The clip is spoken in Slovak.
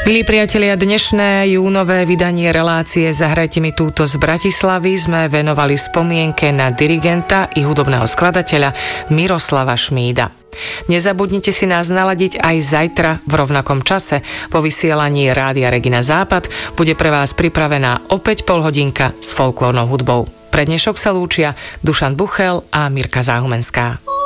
Milí priatelia, dnešné júnové vydanie relácie Zahrajte mi túto z Bratislavy sme venovali spomienke na dirigenta i hudobného skladateľa Miroslava Šmída. Nezabudnite si nás naladiť aj zajtra v rovnakom čase. Po vysielaní Rádia Regina Západ bude pre vás pripravená opäť polhodinka s folklórnou hudbou. Pre dnešok sa lúčia Dušan Buchel a Mirka Záhumenská.